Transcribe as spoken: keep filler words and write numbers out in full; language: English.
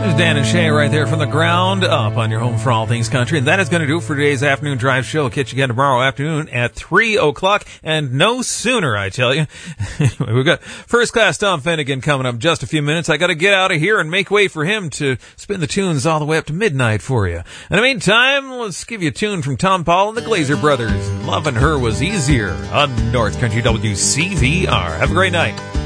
There's Dan and Shay right there from the ground up on your home for all things country. And that is going to do it for today's afternoon drive show. We'll catch you again tomorrow afternoon at three o'clock. And no sooner, I tell you. Anyway, we've got First Class Tom Finnegan coming up in just a few minutes. I got to get out of here and make way for him to spin the tunes all the way up to midnight for you. In the meantime, let's give you a tune from Tom Paul and the Glazer Brothers. Loving Her Was Easier on North Country W C V R. Have a great night.